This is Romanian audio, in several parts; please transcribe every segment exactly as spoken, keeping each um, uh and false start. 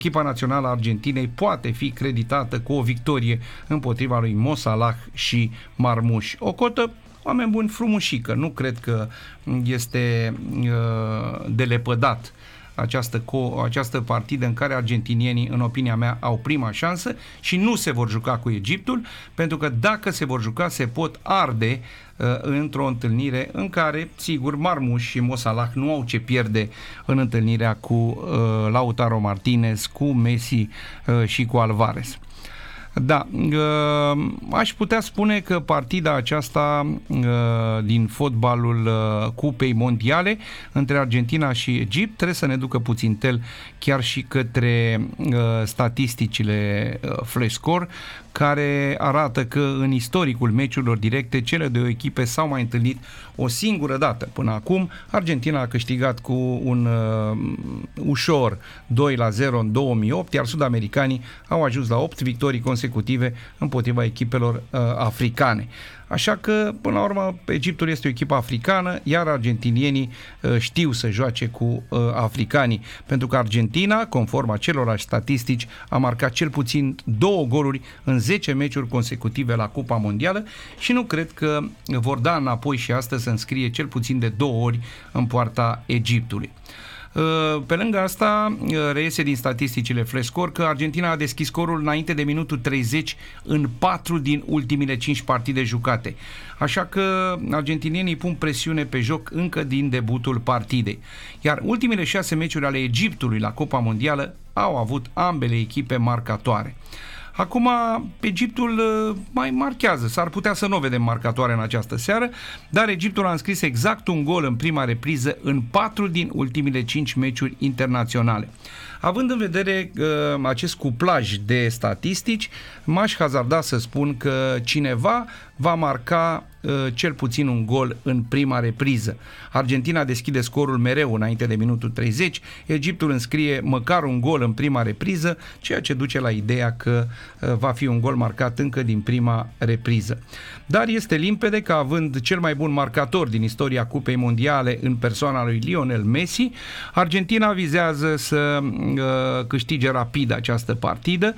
echipa națională a Argentinei poate fi creditată cu o victorie împotriva lui Mo Salah și Marmuș. O cotă, oameni buni, frumușică. Nu cred că este uh, de lepădat această, co- această partidă în care argentinienii, în opinia mea, au prima șansă și nu se vor juca cu Egiptul, pentru că dacă se vor juca, se pot arde uh, într-o întâlnire în care, sigur, Marmuș și Mo Salah nu au ce pierde în întâlnirea cu uh, Lautaro Martinez, cu Messi uh, și cu Alvarez. Da, aș putea spune că partida aceasta din fotbalul Cupei Mondiale între Argentina și Egipt trebuie să ne ducă puțin tel chiar și către statisticile Flash Score, care arată că în istoricul meciurilor directe cele două echipe s-au mai întâlnit o singură dată până acum. Argentina a câștigat cu un uh, ușor doi la zero în două mii opt, iar sud-americanii au ajuns la opt victorii consecutive împotriva echipelor uh, africane. Așa că, până la urmă, Egiptul este o echipă africană, iar argentinienii uh, știu să joace cu uh, africanii, pentru că Argentina, conform acelorași statistici, a marcat cel puțin două goluri în zece meciuri consecutive la Cupa Mondială și nu cred că vor da înapoi și astăzi să înscrie cel puțin de două ori în poarta Egiptului. Pe lângă asta, reiese din statisticile Flash Score că Argentina a deschis scorul înainte de minutul treizeci în patru din ultimile cinci partide jucate. Așa că argentinienii pun presiune pe joc încă din debutul partidei. Iar ultimele șase meciuri ale Egiptului la Cupa Mondială au avut ambele echipe marcatoare. Acum, Egiptul mai marchează. S-ar putea să nu vedem marcatoare în această seară, dar Egiptul a înscris exact un gol în prima repriză în patru din ultimile cinci meciuri internaționale. Având în vedere uh, acest cuplaj de statistici, m-aș hazarda să spun că cineva va marca uh, cel puțin un gol în prima repriză. Argentina deschide scorul mereu înainte de minutul treizeci, Egiptul înscrie măcar un gol în prima repriză, ceea ce duce la ideea că uh, va fi un gol marcat încă din prima repriză. Dar este limpede că, având cel mai bun marcator din istoria Cupei Mondiale în persoana lui Lionel Messi, Argentina vizează să uh, câștige rapid această partidă.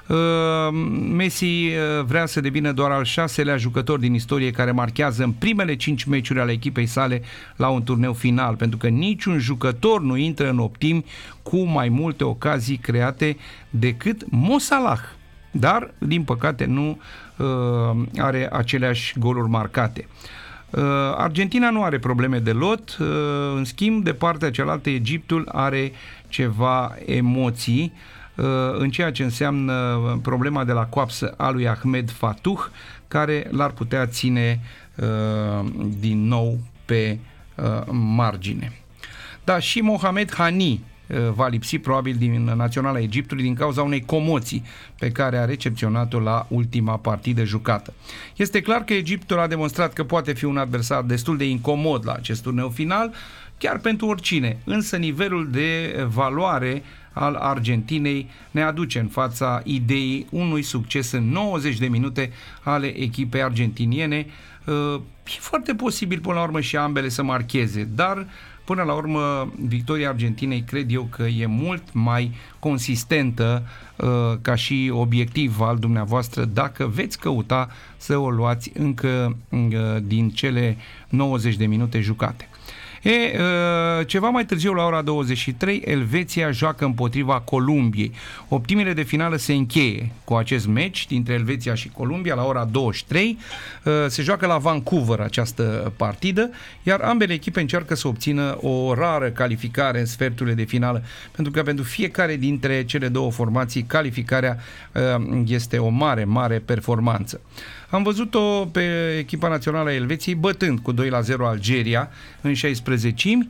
Messi vrea să devină doar al șaselea jucător din istorie care marchează în primele cinci meciuri ale echipei sale la un turneu final, pentru că niciun jucător nu intră în optimi cu mai multe ocazii create decât Mo Salah, dar din păcate nu uh, are aceleași goluri marcate. Uh, Argentina nu are probleme de lot, uh, în schimb, de partea cealaltă, Egiptul are ceva emoții în ceea ce înseamnă problema de la coapsă a lui Ahmed Fatuh, care l-ar putea ține uh, din nou pe uh, margine. Da, și Mohamed Hani uh, va lipsi probabil din naționala Egiptului din cauza unei comoții pe care a recepționat-o la ultima partidă jucată. Este clar că Egiptul a demonstrat că poate fi un adversar destul de incomod la acest turneu final, chiar pentru oricine, însă nivelul de valoare al Argentinei ne aduce în fața ideii unui succes în nouăzeci de minute ale echipei argentiniene. E foarte posibil până la urmă și ambele să marcheze, dar până la urmă victoria Argentinei cred eu că e mult mai consistentă ca și obiectiv al dumneavoastră dacă veți căuta să o luați încă din cele nouăzeci de minute jucate. E, ceva mai târziu, la ora douăzeci și trei, Elveția joacă împotriva Columbiei. Optimile de finală se încheie cu acest meci dintre Elveția și Columbia la ora douăzeci și trei. Se joacă la Vancouver această partidă, iar ambele echipe încearcă să obțină o rară calificare în sferturile de finală, pentru că pentru fiecare dintre cele două formații calificarea este o mare, mare performanță. Am văzut-o pe echipa națională a Elveției bătând cu doi la zero Algeria în șaisprezecimi,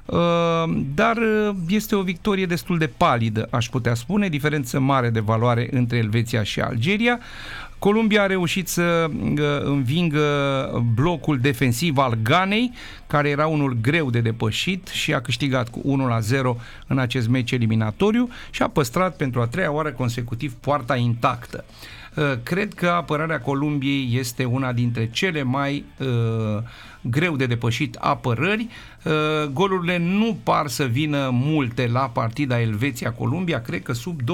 dar este o victorie destul de palidă, aș putea spune, diferență mare de valoare între Elveția și Algeria. Columbia a reușit să învingă blocul defensiv al Ghanei, care era unul greu de depășit, și a câștigat cu unu la zero în acest meci eliminatoriu și a păstrat pentru a treia oară consecutiv poarta intactă. Cred că apărarea Columbiei este una dintre cele mai uh, greu de depășit apărări. Uh, golurile nu par să vină multe la partida Elveția-Columbia, cred că sub